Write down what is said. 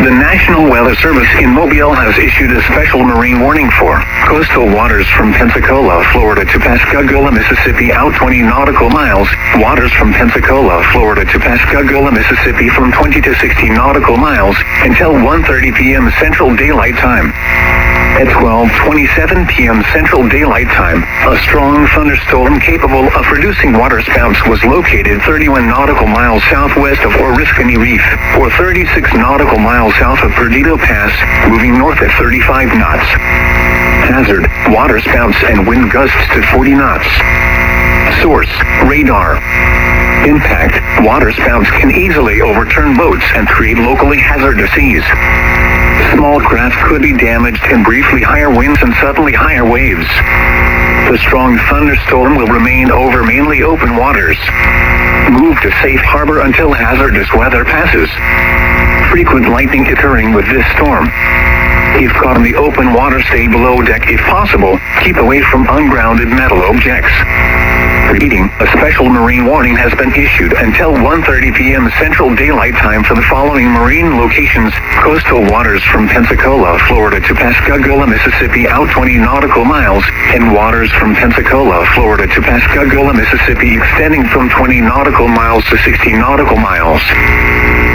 The National Weather Service in Mobile has issued a special marine warning for coastal waters from Pensacola, Florida to Pascagoula, Mississippi out 20 nautical miles, waters from Pensacola, Florida to Pascagoula, Mississippi from 20 to 60 nautical miles until 1:30 p.m. Central Daylight Time. At 12:27 p.m. Central Daylight Time, a strong thunderstorm capable of producing waterspouts was located 31 nautical miles southwest of Oriskany Reef, or 36 nautical miles south of Perdido Pass, moving north at 35 knots. Hazard, waterspouts and wind gusts to 40 knots. Source, radar. Impact, waterspouts can easily overturn boats and create locally hazardous seas. Small craft could be damaged in briefly higher winds and suddenly higher waves. The strong thunderstorm will remain over mainly open waters. Move to safe harbor until hazardous weather passes. Frequent lightning occurring with this storm. If caught in the open water, stay below deck if possible. Keep away from ungrounded metal objects. Repeating, a special marine warning has been issued until 1:30 p.m. Central Daylight Time for the following marine locations: coastal waters from Pensacola, Florida to Pascagoula, Mississippi out 20 nautical miles, and waters from Pensacola, Florida to Pascagoula, Mississippi extending from 20 nautical miles to 60 nautical miles.